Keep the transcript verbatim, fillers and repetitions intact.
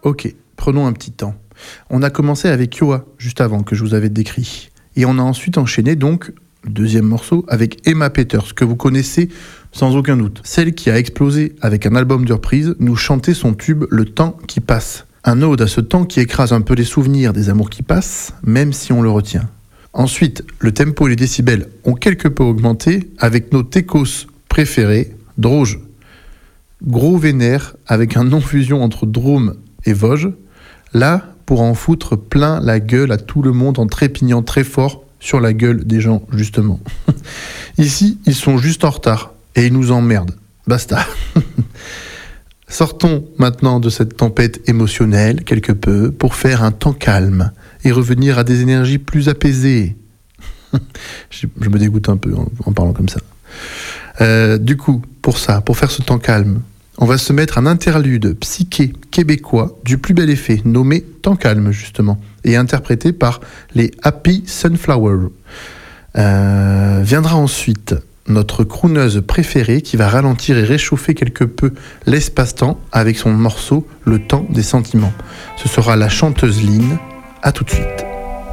Ok, prenons un petit temps. On a commencé avec Yoa, juste avant, que je vous avais décrit. Et on a ensuite enchaîné donc, le deuxième morceau, avec Emma Peters, que vous connaissez sans aucun doute. Celle qui a explosé avec un album de reprise, nous chantait son tube « Le temps qui passe ». Un ode à ce temps qui écrase un peu les souvenirs des amours qui passent, même si on le retient. Ensuite, le tempo et les décibels ont quelque peu augmenté avec nos techos préférés, Droge. Gros vénère avec un non-fusion entre Drôme et Vosges. Là, pour en foutre plein la gueule à tout le monde en trépignant très fort sur la gueule des gens, justement. Ici, ils sont juste en retard et ils nous emmerdent. Basta. Sortons maintenant de cette tempête émotionnelle, quelque peu, pour faire un temps calme et revenir à des énergies plus apaisées. je, je me dégoûte un peu en, en parlant comme ça. Euh, du coup, pour ça, pour faire ce temps calme, on va se mettre un interlude psyché québécois du plus bel effet, nommé Temps calme, justement, et interprété par les Happy Sunflower. Euh, viendra ensuite notre crooneuse préférée qui va ralentir et réchauffer quelque peu l'espace-temps avec son morceau Le temps des sentiments. Ce sera la chanteuse Lynn. À tout de suite.